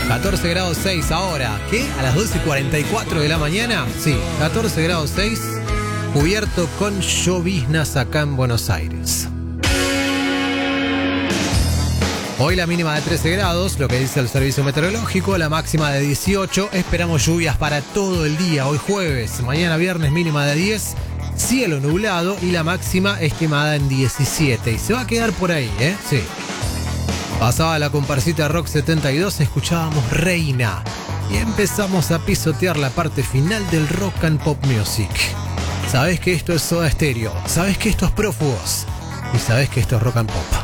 14 grados 6 ahora. ¿Qué? ¿A las 12:44 de la mañana? Sí, 14 grados 6. Cubierto con lloviznas acá en Buenos Aires. Hoy la mínima de 13 grados, lo que dice el servicio meteorológico, la máxima de 18. Esperamos lluvias para todo el día, hoy jueves. Mañana viernes mínima de 10, cielo nublado y la máxima estimada en 17. Y se va a quedar por ahí, ¿eh? Sí. Pasaba la comparsita Rock 72, escuchábamos Reina. Y empezamos a pisotear la parte final del Rock and Pop Music. Sabés que esto es Soda Stereo, sabés que esto es Prófugos y sabés que esto es Rock and Pop.